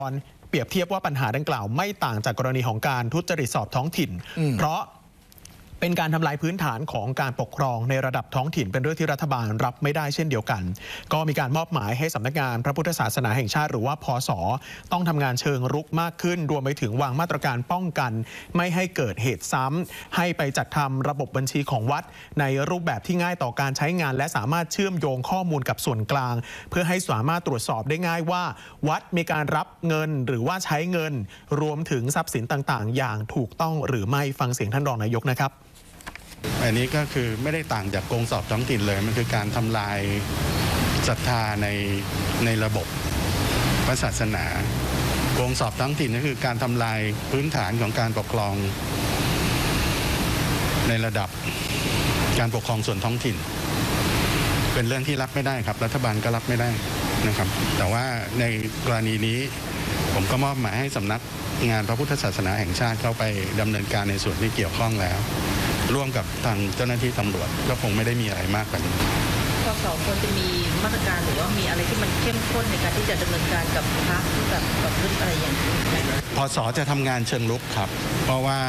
เปรียบเทียบว่าปัญหาดังกล่าวไม่ต่างจากกรณีของการทุจริตสอบท้องถิ่นเพราะเป็นการทำลายพื้นฐานของการปกครองในระดับท้องถิ่นเป็นเรื่องที่รัฐบาลรับไม่ได้เช่นเดียวกันก็มีการมอบหมายให้สำนักงานพระพุทธศาสนาแห่งชาติหรือว่าพศต้องทำงานเชิงรุกมากขึ้นรวมไปถึงวางมาตรการป้องกันไม่ให้เกิดเหตุซ้ำให้ไปจัดทำระบบบัญชีของวัดในรูปแบบที่ง่ายต่อการใช้งานและสามารถเชื่อมโยงข้อมูลกับส่วนกลางเพื่อให้สามารถตรวจสอบได้ง่ายว่าวัดมีการรับเงินหรือว่าใช้เงินรวมถึงทรัพย์สินต่างๆอย่างถูกต้องหรือไม่ฟังเสียงท่านรองนายกนะครับอันนี้ก็คือไม่ได้ต่างจากโกงสอบท้องถิ่นเลยมันคือการทำลายศรัทธาในระบบพระศาสนาโกงสอบท้องถิ่นก็คือการทำลายพื้นฐานของการปกครองในระดับการปกครองส่วนท้องถิ่นเป็นเรื่องที่รับไม่ได้ครับรัฐบาลก็รับไม่ได้นะครับแต่ว่าในกรณีนี้ผมก็มอบหมายให้สำนักงานพระพุทธศาสนาแห่งชาติเข้าไปดำเนินการในส่วนที่เกี่ยวข้องแล้วร่วมกับทางเจ้าหน้าที่ตำรวจก็คงไม่ได้มีอะไรมากกว่านี้พศควรจะมีมาตรการหรือว่ามีอะไรที่มันเข้มข้นในการที่จะดำเนินการกับพระที่แบบประพฤติอะไรอย่างนี้พศจะทำงานเชิงรุกครับเพราะว่า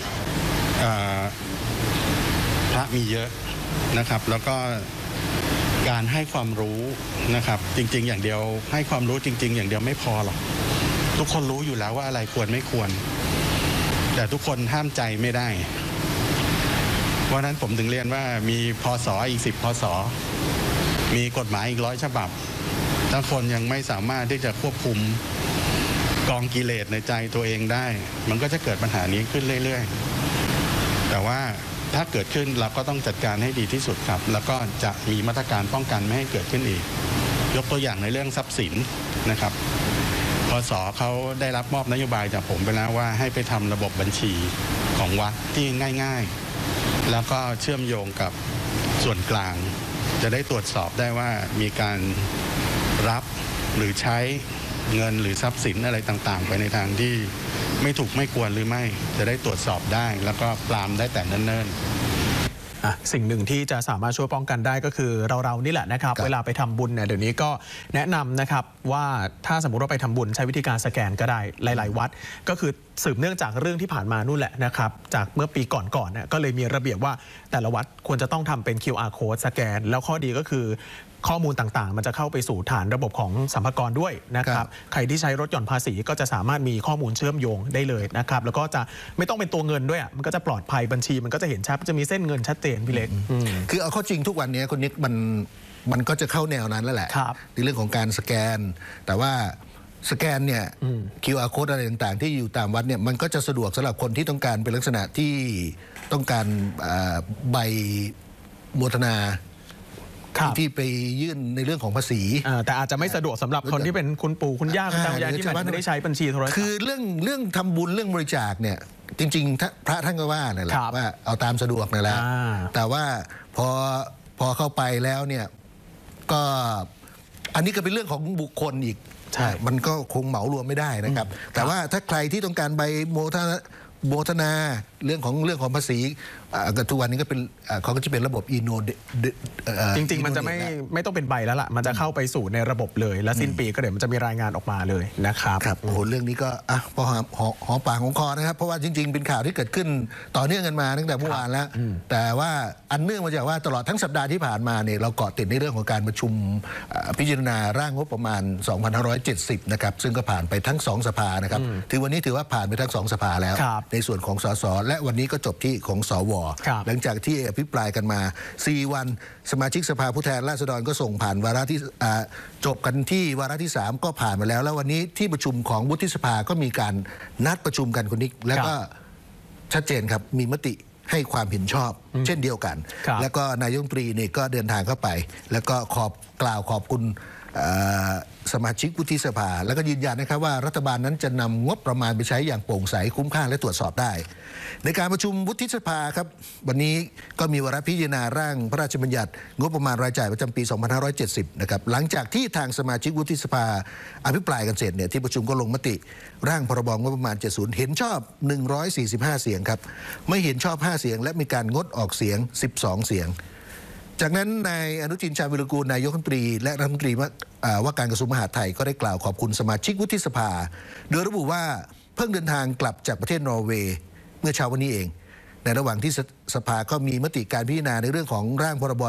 พระมีเยอะนะครับแล้วก็การให้ความรู้นะครับจริงๆอย่างเดียวให้ความรู้จริงๆอย่างเดียวไม่พอหรอกทุกคนรู้อยู่แล้วว่าอะไรควรไม่ควรแต่ทุกคนห้ามใจไม่ได้เพราะนั้นผมถึงเรียนว่ามีพศอีก10พศมีกฎหมายอีก100 ฉบับถ้าคนยังไม่สามารถที่จะควบคุมกองกิเลสในใจตัวเองได้มันก็จะเกิดปัญหานี้ขึ้นเรื่อยๆแต่ว่าถ้าเกิดขึ้นเราก็ต้องจัดการให้ดีที่สุดครับแล้วก็จะมีมาตรการป้องกันไม่ให้เกิดขึ้นอีกยกตัวอย่างในเรื่องทรัพย์สินนะครับพศเขาได้รับมอบนโยบายจากผมไปแล้วว่าให้ไปทำระบบบัญชีของวัดที่ง่ายๆแล้วก็เชื่อมโยงกับส่วนกลางจะได้ตรวจสอบได้ว่ามีการรับหรือใช้เงินหรือทรัพย์สินอะไรต่างๆไปในทางที่ไม่ถูกไม่ควรหรือไม่จะได้ตรวจสอบได้แล้วก็ปรามได้แต่เนิ่นๆสิ่งหนึ่งที่จะสามารถช่วยป้องกันได้ก็คือเรานี่แหละนะครับเวลาไปทำบุญเนี่ยเดี๋ยวนี้ก็แนะนำนะครับว่าถ้าสมมุติว่าไปทำบุญใช้วิธีการสแกนก็ได้หลายๆวัดก็คือสืบเนื่องจากเรื่องที่ผ่านมานู่นแหละนะครับจากเมื่อปีก่อนเนี่ยก็เลยมีระเบียบว่าแต่ละวัดควรจะต้องทำเป็น QR code สแกนแล้วข้อดีก็คือข้อมูลต่างๆมันจะเข้าไปสู่ฐานระบบของสรรพากรด้วยนะครับใครที่ใช้รถหย่อนภาษีก็จะสามารถมีข้อมูลเชื่อมโยงได้เลยนะครับแล้วก็จะไม่ต้องเป็นตัวเงินด้วยมันก็จะปลอดภัยบัญชีมันก็จะเห็นชัดจะมีเส้นเงินชัดเจนพี่เล็กคือเอาข้อจริงทุกวันนี้คนนิกมันก็จะเข้าแนวนั้นแล้วแหละในเรื่องของการสแกนแต่ว่าสแกนเนี่ย QR code อะไรต่างๆที่อยู่ตามวัดเนี่ยมันก็จะสะดวกสำหรับคนที่ต้องการเป็นลักษณะที่ต้องการใบโมทนาที่ไปยื่นในเรื่องของภาษีแต่อาจจะไม่สะดวกสำหรับคนที่เป็นคุณปู่คุณย่าคุณตายายที่ไม่ได้ใช้บัญชีโทรศัพท์คือเรื่องทำบุญเรื่องบริจาคเนี่ยจริงๆพระท่านก็ว่านั่นแหละว่าเอาตามสะดวกนั่นแหละแต่ว่าพอเข้าไปแล้วเนี่ยก็อันนี้ก็เป็นเรื่องของบุคคลอีกมันก็คงเหมารวมไม่ได้นะครับแต่ว่าถ้าใครที่ต้องการใบโมทนาเรื่องของภาษีทุกวันนี้ก็เป็นเขาก็จะเป็นระบบอีโนจริงๆมันจะไม่ต้องเป็นใบแล้วล่ะมันจะเข้าไปสู่ในระบบเลยและสิ้นปีก็เดี๋ยวมันจะมีรายงานออกมาเลยนะครับครับโอ้โหเรื่องนี้ก็พอหอมปากของคอนะครับเพราะว่าจริงๆเป็นข่าวที่เกิดขึ้นต่อเนื่องกันมาตั้งแต่เมื่อวานแล้วแต่ว่าอันเนื่องมาจากว่าตลอดทั้งสัปดาห์ที่ผ่านมาเนี่ยเราเกาะติดในเรื่องของการประชุมพิจารณาร่างงบประมาณ 2570 นะครับซึ่งก็ผ่านไปทั้ง2สภานะครับถือวันนี้ถือว่าผ่านไปทั้ง2สภาแล้วในส่วนของสสและวันนี้ก็จบที่ของสวหลังจากที่อภิปรายกันมา4วันสมาชิกสภาผู้แทนราษฎรก็ส่งผ่านวาระที่จบกันที่วาระที่3ก็ผ่านมาแล้วแล้ววันนี้ที่ประชุมของวุฒิสภาก็มีการนัดประชุมกันคุณนิกแล้วก็ชัดเจนครับมีมติให้ความเห็นชอบเช่นเดียวกันแล้วก็นายกรัฐมนตรีนี่ก็เดินทางเข้าไปแล้วก็กล่าวขอบคุณสมาชิกวุฒิสภาแล้วก็ยืนยันนะครับว่ารัฐบาลนั้นจะนำงบประมาณไปใช้อย่างโปร่งใสคุ้มค่าและตรวจสอบได้ในการประชุมวุฒิสภาครับวันนี้ก็มีวาระพิจารณาร่างพระราชบัญญัติงบประมาณรายจ่ายประจำปี 2570 นะครับหลังจากที่ทางสมาชิกวุฒิสภาอภิปรายกันเสร็จเนี่ยที่ประชุมก็ลงมติร่างพรบงบประมาณ 70 เห็นชอบ145 เสียงครับไม่เห็นชอบ5 เสียงและมีการงดออกเสียง12 เสียงจากนั้นนายอนุทินชาญวิรกูลนายกรัฐมนตรีและรัฐมนตรีว่าการกระทรวงมหาดไทยก็ได้กล่าวขอบคุณสมาชิกวุฒิสภาโดยระบุว่าเพิ่งเดินทางกลับจากประเทศนอร์เวย์เมื่อเช้าวันนี้เองในระหว่างที่สภาก็มีมติการพิจารณาในเรื่องของร่างพรบ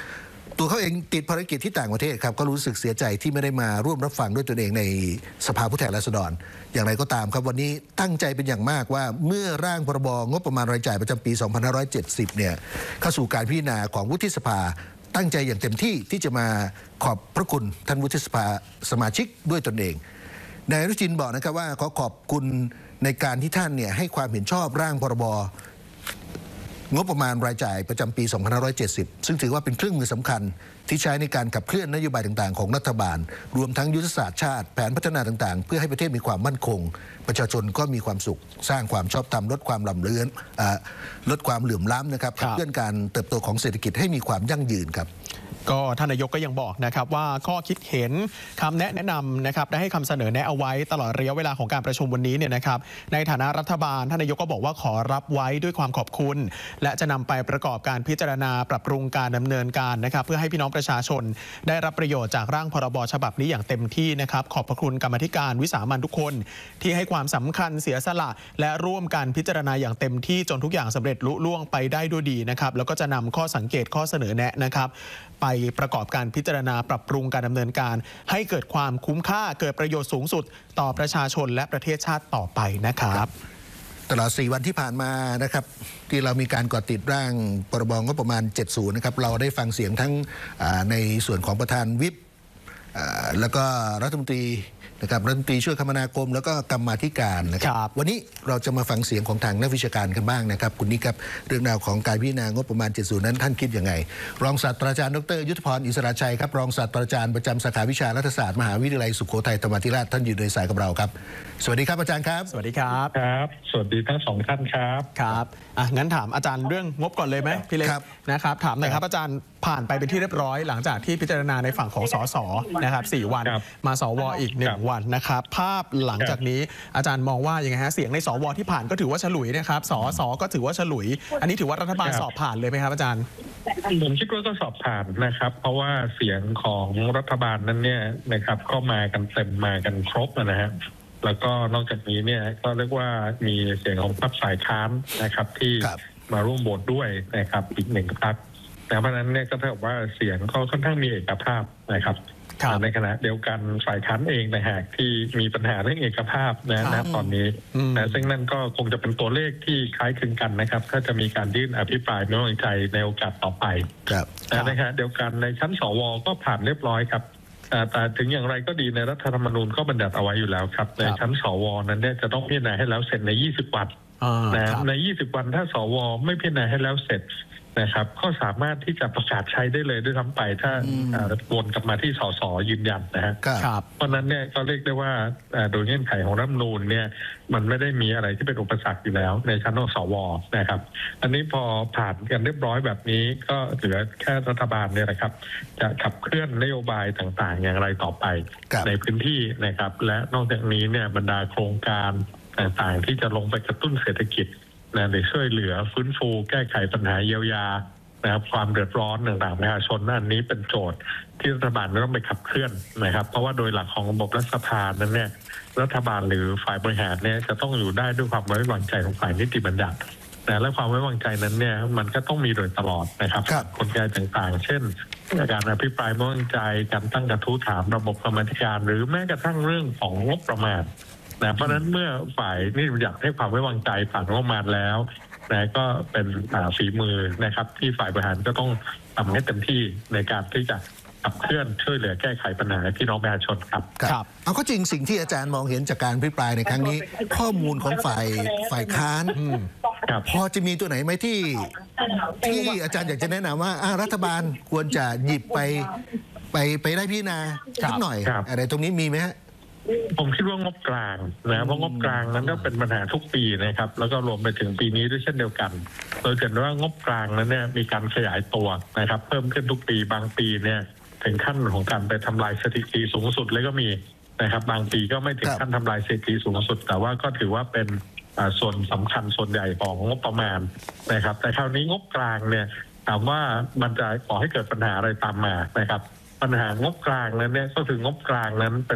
70 ตัวเขาเองติดภารกิจที่ต่างประเทศครับก็รู้สึกเสียใจที่ไม่ได้มาร่วมรับฟังด้วยตนเองในสภาผู้แทนราษฎรอย่างไรก็ตามครับวันนี้ตั้งใจเป็นอย่างมากว่าเมื่อร่างพรบงบประมาณรายจ่ายประจำปี 2570 เนี่ยเข้าสู่การพิจารณาของวุฒิสภาตั้งใจอย่างเต็มที่ที่จะมาขอบพระคุณท่านวุฒิสภาสมาชิกด้วยตนเองนายอนุทินบอกนะครับว่าขอขอบคุณในการที่ท่านเนี่ยให้ความเห็นชอบร่างพรบงบประมาณรายจ่ายประจำปี 2570 ซึ่งถือว่าเป็นเครื่องมือสำคัญที่ใช้ในการขับเคลื่อนนโยบายต่างๆของรัฐบาลรวมทั้งยุทธศาสตร์ชาติแผนพัฒนาต่างๆเพื่อให้ประเทศมีความมั่นคงประชาชนก็มีความสุขสร้างความชอบธรรมลดความลดความเหลื่อมล้ำนะครับขับเคลื่อนการเติบโตของเศรษฐกิจให้มีความยั่งยืนครับก็ท่านนายกก็ยังบอกนะครับว่าข้อคิดเห็นคำแนะนำนะครับได้ให้คำเสนอแนะเอาไว้ตลอดระยะเวลาของการประชุมวันนี้เนี่ยนะครับในฐานะรัฐบาลท่านนายกก็บอกว่าขอรับไว้ด้วยความขอบคุณและจะนำไปประกอบการพิจารณาปรับปรุงการดำเนินการนะครับเพื่อให้พี่น้องประชาชนได้รับประโยชน์จากร่างพรบฉบับนี้อย่างเต็มที่นะครับขอบพระคุณกรรมาธิการวิสามัญทุกคนที่ให้ความสำคัญเสียสละและร่วมกันพิจารณาอย่างเต็มที่จนทุกอย่างสำเร็จลุล่วงไปได้ด้วยดีนะครับแล้วก็จะนำข้อสังเกตข้อเสนอแนะนะครับไปประกอบการพิจารณาปรับปรุงการดำเนินการให้เกิดความคุ้มค่าเกิดประโยชน์สูงสุดต่อประชาชนและประเทศชาติต่อไปนะครับตลอด4 วันที่ผ่านมานะครับที่เรามีการก่อติดร่างพรบงบประมาณ 70 นะครับเราได้ฟังเสียงทั้งในส่วนของประธานวิปแล้วก็รัฐมนตรีนะครับรัฐมนตรีช่วยคมนาคมแล้วก็กรรมาธิการนะครับวันนี้เราจะมาฟังเสียงของทางนักวิชาการกันบ้างนะครับคุณนิกครับเรื่องราวของการพิจารณางบประมาณ 70 นั้นท่านคิดยังไงรองศาสตราจารย์ดร.ยุทธพรอิสระชัยครับรองศาสตราจารย์ประจำสาขาวิชารัฐศาสตร์มหาวิทยาลัยสุโขทัยธรรมาธิราชท่านอยู่ในสายกับเราครับสวัสดีครับอาจารย์ครับสวัสดีครับครับสวัสดีทั้ง2ท่านครับครับงั้นถามอาจารย์เรื่องงบก่อนเลยไหมพี่เล็กนะครับถามหน่อยครับอาจารย์ผ่านไปเป็นที่เรียบร้อยหลังจากที่พิจารณาในฝั่งของสสนะครับ4 วันมาสวอีก1 วันนะครับภาพหลังจากนี้อาจารย์มองว่ายังไงฮะเสียงในสวที่ผ่านก็ถือว่าฉลุยนะครับสสก็ถือว่าฉลุยอันนี้ถือว่ารัฐบาลสอบผ่านเลยไหมครับอาจารย์ผมคิดว่าก็สอบผ่านนะครับเพราะว่าเสียงของรัฐบาลนั้นเนี่ยนะครับก็มากันเต็มมากันครบนะฮะแล้วก็นอกจากนี้เนี่ยก็เรียกว่ามีเสียงของพรรคฝ่ายค้านนะครับที่มาร่วมโหวตด้วยนะครับอีก1 พรรคแต่เพราะนั้นเนี่ยก็เท่ากับว่าเสียงเขาค่อนข้างมีเอกภาพนะครับในขณะเดียวกันฝ่ายค้านเองนะฮะที่มีปัญหาเรื่องเอกภาพนะตอนนี้นะซึ่งนั่นก็คงจะเป็นตัวเลขที่คล้ายคลึงกันนะครับถ้าจะมีการยื่นอภิปรายไม่ไว้วางใจในโอกาสต่อไปในขณะเดียวกันในชั้นสวก็ผ่านเรียบร้อยครับแต่ถึงอย่างไรก็ดีในรัฐธรรมนูญก็บัญญัติเอาไว้อยู่แล้วครับในชั้นสวนั้นเนี่ยจะต้องพิจารณาให้แล้วเสร็จใน20 วันนะใน20 วันถ้าสวไม่พิจารณาให้แล้วเสร็จนะครับก็สามารถที่จะประกาศใช้ได้เลยด้วยซ้ำไปถ้าวนกลับมาที่สสยืนยันนะฮะเพราะนั้นเนี่ยก็เรียกได้ว่าโดยเงื่อนไขของรัฐธรรมนูญเนี่ยมันไม่ได้มีอะไรที่เป็นอุปสรรคอยู่แล้วในชั้นของสวนะครับอันนี้พอผ่านกันเรียบร้อยแบบนี้ก็เหลือแค่รัฐบาลเนี่ยนะครับจะขับเคลื่อนนโยบายต่างๆอย่างไรต่อไปในพื้นที่นะครับและนอกจากนี้เนี่ยบรรดาโครงการต่างๆที่จะลงไปกระตุ้นเศรษฐกิจในช่วยเหลือฟื้นฟูแก้ไขปัญหาเยียวยานะครับความเดือดร้อนต่างๆประชาชนอันนี้เป็นโจทย์ที่รัฐบาลต้องไปขับเคลื่อนนะครับเพราะว่าโดยหลักของระบบรัฐสภานั้นเนี่ยรัฐบาลหรือฝ่ายบริหารเนี่ยจะต้องอยู่ได้ด้วยความไว้วางใจของฝ่ายนิติบัญญัติและความไว้วางใจนั้นเนี่ยมันก็ต้องมีโดยตลอดนะครับกลไกต่างๆเช่นการอภิปรายไม่ไว้วางใจการตั้งกระทู้ถามระบบกรรมาธิการหรือแม้กระทั่งเรื่องของงบประมาณเพราะฉะนั้นเมื่อฝ่ายนิติบัญญัติให้ความไว้วางใจผ่านงบประมาณแล้วก็เป็นฝีมือนะครับที่ฝ่ายบริหารก็ต้องทำให้เต็มที่ในการที่จะขับเคลื่อนช่วยเหลือแก้ไขปัญหาพี่น้องประชาชนครับเอาก็จริงสิ่งที่อาจารย์มองเห็นจากการอภิปรายในครั้งนี้ข้อมูลของฝ่ายค้านพอจะมีตัวไหนไหมที่อาจารย์อยากจะแนะนำว่ารัฐบาลควรจะหยิบไปได้พิจารณาสักหน่อยอะไรตรงนี้มีไหมฮะผมคิดว่างบกลางนะเพราะงบกลางนั้นก็เป็นปัญหาทุกปีนะครับแล้วก็รวมไปถึงปีนี้ด้วยเช่นเดียวกันเราเห็นว่างบกลางนั้นเนี่ยมีการขยายตัวนะครับเพิ่มขึ้นทุกปีบางปีเนี่ยถึงขั้นของการไปทำลายสถิติสูงสุดเลยก็มีนะครับบางปีก็ไม่ถึงขั้นทำลายสถิติสูงสุดแต่ว่าก็ถือว่าเป็นส่วนสำคัญส่วนใหญ่ของงบประมาณนะครับแต่คราวนี้งบกลางเนี่ยถามว่ามันจะก่อให้เกิดปัญหาอะไรตามมานะครับปัญหางบกลางนั้นเนี่ยก็คืองบกลางนั้น